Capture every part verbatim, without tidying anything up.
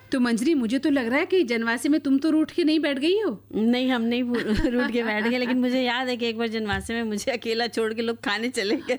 तो मंजरी, मुझे तो लग रहा है कि जनवासे में तुम तो रूठ के नहीं बैठ गई हो। नहीं, हम नहीं रूठ के बैठ गए, लेकिन मुझे याद है कि एक बार जनवासे में मुझे अकेला छोड़ के लोग खाने चले गए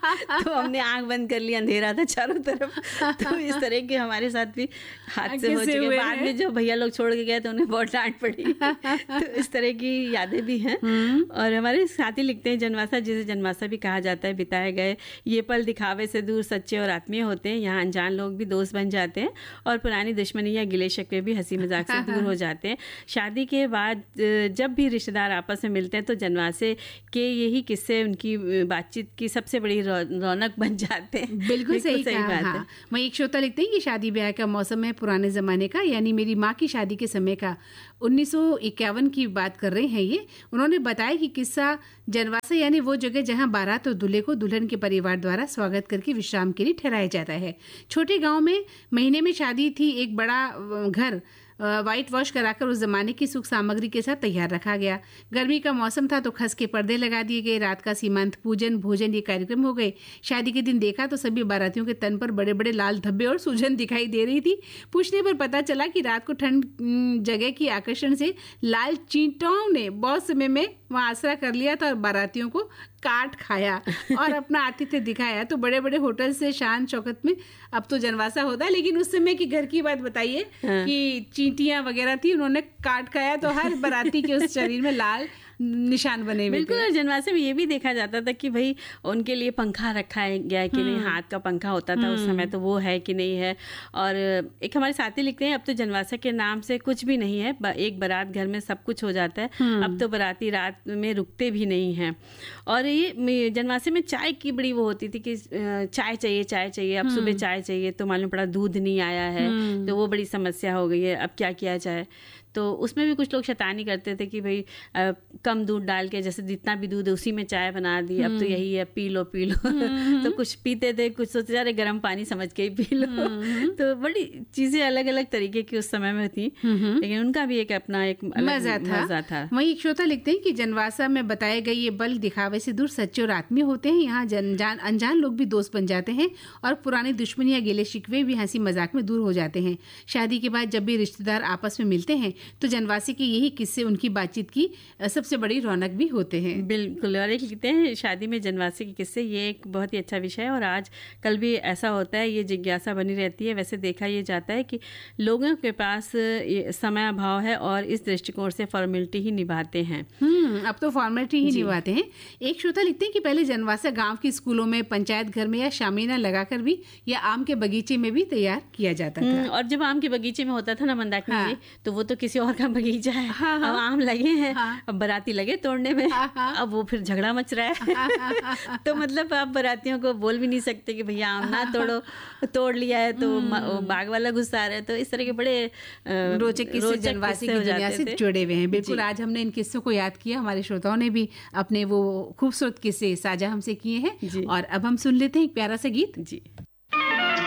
तो हमने आंख बंद कर ली, अंधेरा था चारों तरफ। तो इस तरह के हमारे साथ भी हादसे हो चुके। बाद में जो भैया लोग छोड़ के गए तो उन्हें बहुत डांट पड़ी। तो इस तरह की यादें भी हैं। और हमारे साथी लिखते हैं, जनवासा जिसे जनवासा भी कहा जाता है, बिताए गए ये पल दिखावे से दूर सच्चे और आत्मीय होते हैं। यहाँ अनजान लोग भी दोस्त बन जाते हैं और पुरानी दुश्मनी या गिले शिकवे भी हंसी मजाक से दूर हो जाते हैं। शादी के बाद जब भी रिश्तेदार आपस में मिलते हैं तो जनवासे के यही किस्से उनकी बातचीत की सबसे बड़ी रौनक बन जाते हैं। बिल्कुल सही, सही बात है। वहीं एक श्रोता लिखते हैं कि शादी ब्याह का मौसम है पुराने जमाने का, यानी मेरी माँ की शादी के समय का, उन्नीस सौ इक्यावन की बात कर रहे हैं ये। उन्होंने बताया कि किस्सा जनवासा यानी वो जगह जहां बारात और दूल्हे को दुल्हन के परिवार द्वारा स्वागत करके विश्राम के लिए ठहराया जाता है। छोटे गांव में महीने में शादी थी। एक बड़ा घर वाइट वॉश कराकर उस जमाने की सुख सामग्री के साथ तैयार रखा गया। गर्मी का मौसम था तो खस के पर्दे लगा दिए गए। रात का सीमांत पूजन भोजन ये कार्यक्रम हो गए। शादी के दिन देखा तो सभी बारातियों के तन पर बड़े बड़े लाल धब्बे और सूजन दिखाई दे रही थी। पूछने पर पता चला कि रात को ठंड जगह की आकर्षण से लाल चींटों ने बहुत समय में वहां आसरा कर लिया था और बारातियों को काट खाया और अपना आतिथ्य दिखाया। तो बड़े बड़े होटल से शान शौकत में अब तो जनवासा होता है, लेकिन उस समय की घर की बात बताइए। हाँ। कि चींटियां वगैरह थी, उन्होंने काट खाया तो हर बाराती के उस शरीर में लाल निशान बने हुए। बिल्कुल। और जनवासे में ये भी देखा जाता था कि भाई उनके लिए पंखा रखा गया है कि नहीं, हाथ का पंखा होता था उस समय, तो वो है कि नहीं है। और एक हमारे साथी लिखते हैं, अब तो जनवासा के नाम से कुछ भी नहीं है, एक बारात घर में सब कुछ हो जाता है। अब तो बाराती रात में रुकते भी नहीं हैं। और ये जनवासे में चाय की बड़ी वो होती थी कि चाय चाहिए चाय चाहिए, अब सुबह चाय चाहिए तो मालूम पड़ा दूध नहीं आया है, तो वो बड़ी समस्या हो गई है, अब क्या किया जाए। तो उसमें भी कुछ लोग शैतानी करते थे कि भाई आ, कम दूध डाल के, जैसे जितना भी दूध है उसी में चाय बना दी, अब तो यही है, पी लो पी लो। तो कुछ पीते थे, कुछ सोचते अरे गर्म पानी समझ के ही पी लो। तो बड़ी चीजें अलग अलग तरीके की उस समय में थी, लेकिन उनका भी एक अपना एक मजा था, मजा था। वहीं एक श्रोता लिखते हैं कि जनवासा में बताए गए ये बल दिखावे से दूर सच्चे और आत्मीय होते हैं। यहाँ जान अनजान लोग भी दोस्त बन जाते हैं और पुरानी दुश्मनी या गिले शिकवे भी हंसी मजाक में दूर हो जाते हैं। शादी के बाद जब भी रिश्तेदार आपस में मिलते हैं तो जनवासे के यही किस्से उनकी बातचीत की सबसे बड़ी रौनक भी होते हैं। बिल्कुल। और एक लिखते हैं, शादी में जनवासे के किस्से, ये एक बहुत ही अच्छा विषय है और आज कल भी ऐसा होता है, ये जिज्ञासा बनी रहती है। वैसे देखा ये जाता है कि लोगों के पास समय अभाव है और इस दृष्टिकोण से फॉर्मेलिटी ही निभाते हैं। हम्म अब तो फॉर्मेलिटी ही निभाते हैं। एक श्रोता लिखते हैं कि पहले जनवासा गांव के स्कूलों में, पंचायत घर में या शामियाना लगाकर भी या आम के बगीचे में भी तैयार किया जाता था। और जब आम के बगीचे में होता था ना मंदाकिनी, हाँ। तो वो तो किसी और का बगीचा है। हाँ, हाँ। अब आम लगे हैं, हाँ। अब बाराती लगे तोड़ने में, हाँ, हाँ। अब वो फिर झगड़ा मच रहा है। हाँ, हाँ, हाँ। तो मतलब आप बारातियों को बोल भी नहीं सकते कि भैया आम ना तोड़ो, तोड़ लिया है तो बाग वाला गुस्सा रहा है। तो इस तरह के बड़े रोचक किस्से जनवासे की दुनिया से जुड़े हुए हैं। बिल्कुल, आज हमने इन किस्सों को याद किया, हमारे श्रोताओं ने भी अपने वो खूबसूरत किस्से साझा हमसे किए हैं। और अब हम सुन लेते हैं एक प्यारा सा गीत। जी।